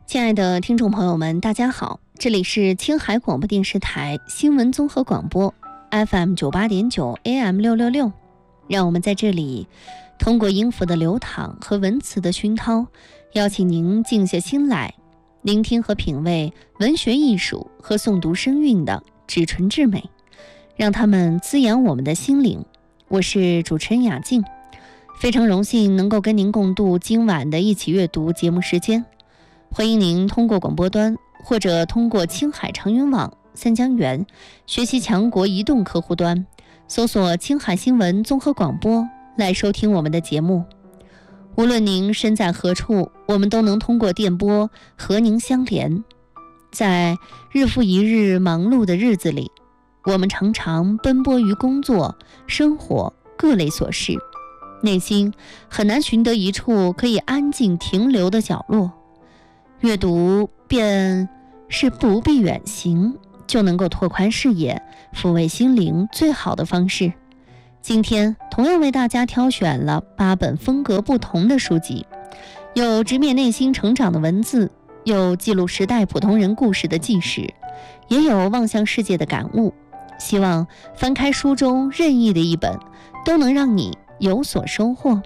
亲爱的听众朋友们，大家好，这里是青海广播电视台新闻综合广播 FM 98.9 AM 666，让我们在这里通过音符的流淌和文词的熏陶，邀请您静下心来，聆听和品味文学艺术和诵读声韵的至纯至美，让它们滋养我们的心灵。我是主持人雅静，非常荣幸能够跟您共度今晚的一起阅读节目时间。欢迎您通过广播端或者通过青海长云网、三江源学习强国移动客户端搜索青海新闻综合广播来收听我们的节目。无论您身在何处，我们都能通过电波和您相连。在日复一日忙碌的日子里，我们常常奔波于工作、生活各类琐事，内心很难寻得一处可以安静停留的角落。阅读便是不必远行就能够拓宽视野、抚慰心灵最好的方式。今天同样为大家挑选了8本风格不同的书籍，有直面内心成长的文字，有记录时代普通人故事的纪实，也有望向世界的感悟。希望翻开书中任意的一本，都能让你有所收获。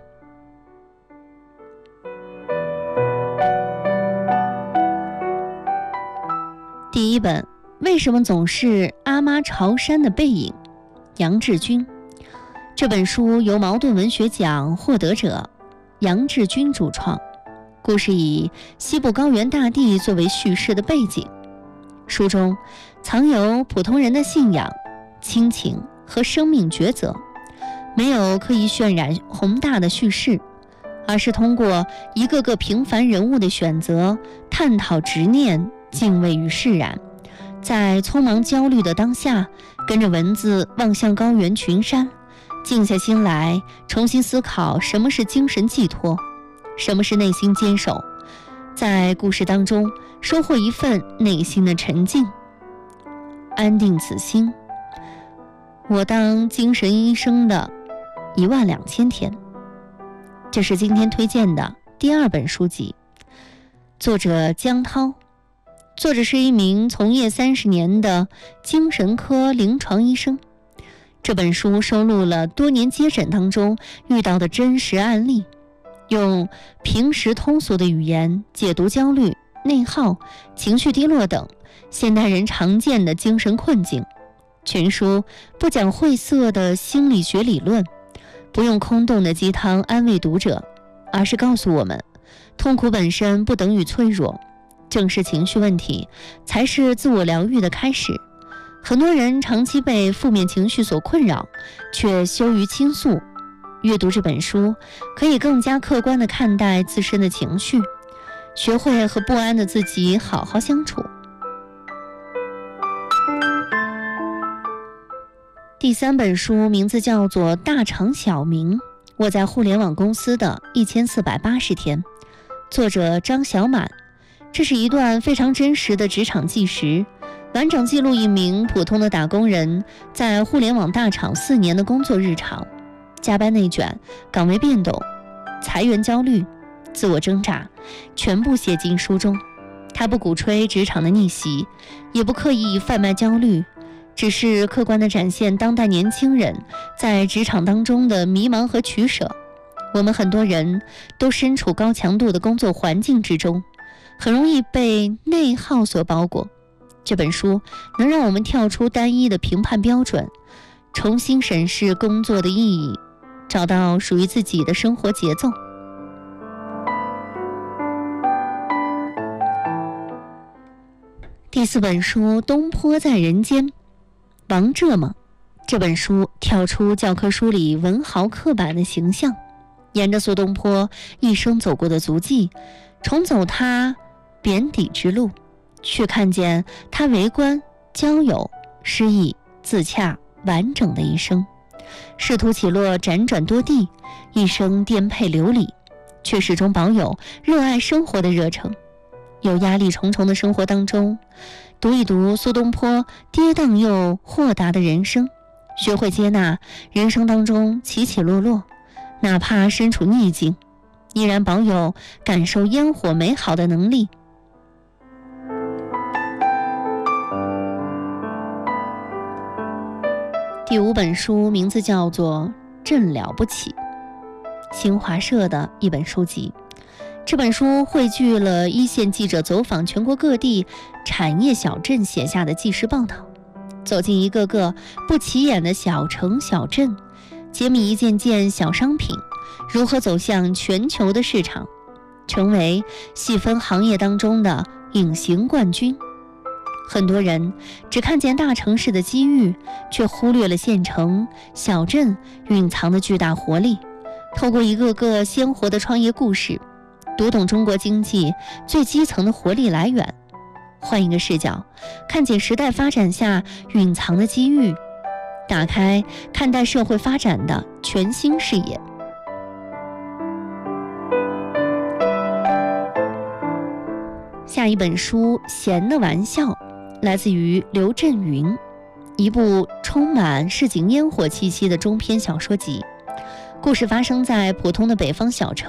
第一本，为什么总是阿妈朝山的背影？杨志军。这本书由茅盾文学奖获得者杨志军主创，故事以西部高原大地作为叙事的背景，书中藏有普通人的信仰、亲情和生命抉择，没有刻意渲染宏大的叙事，而是通过一个个平凡人物的选择，探讨执念、敬畏与释然。在匆忙焦虑的当下，跟着文字望向高原群山，静下心来，重新思考什么是精神寄托，什么是内心坚守，在故事当中收获一份内心的沉静。安定此心，我当精神医生的12000天，这是今天推荐的第2本书籍。作者江涛，作者是一名从业30年的精神科临床医生。这本书收录了多年接诊当中遇到的真实案例，用平时通俗的语言解读焦虑、内耗、情绪低落等现代人常见的精神困境。全书不讲晦涩的心理学理论，不用空洞的鸡汤安慰读者，而是告诉我们，痛苦本身不等于脆弱，正视情绪问题才是自我疗愈的开始。很多人长期被负面情绪所困扰，却羞于倾诉。阅读这本书，可以更加客观地看待自身的情绪，学会和不安的自己好好相处。第3本书名字叫做《大厂小明：我在互联网公司的1480天》，作者张小满。这是一段非常真实的职场纪实，完整记录一名普通的打工人在互联网大厂4年的工作日常，加班内卷、岗位变动、裁员焦虑、自我挣扎，全部写进书中。他不鼓吹职场的逆袭，也不刻意贩卖焦虑，只是客观地展现当代年轻人在职场当中的迷茫和取舍。我们很多人都身处高强度的工作环境之中，很容易被内耗所包裹。这本书能让我们跳出单一的评判标准，重新审视工作的意义，找到属于自己的生活节奏。第4本书《东坡在人间》，王浙嘛。这本书跳出教科书里文豪刻板的形象，沿着苏东坡一生走过的足迹，重走他贬底之路，去看见他为官、交友、诗意、自洽、完整的一生。仕途起落辗转多地，一生颠沛流离，却始终保有热爱生活的热忱。有压力重重的生活当中，读一读苏东坡跌宕又豁达的人生，学会接纳人生当中起起落落，哪怕身处逆境，依然保有感受烟火美好的能力。 第5本书名字叫做《朕了不起》，新华社的一本书籍。这本书汇聚了一线记者走访全国各地产业小镇写下的纪实报道，走进一个个不起眼的小城小镇，揭秘一件件小商品如何走向全球的市场，成为细分行业当中的隐形冠军。很多人只看见大城市的机遇，却忽略了县城、小镇蕴藏的巨大活力。透过一个个鲜活的创业故事，读懂中国经济最基层的活力来源，换一个视角，看见时代发展下蕴藏的机遇，打开看待社会发展的全新视野。下一本书《闲的玩笑》来自于刘震云，一部充满市井烟火气息的中篇小说集。故事发生在普通的北方小城。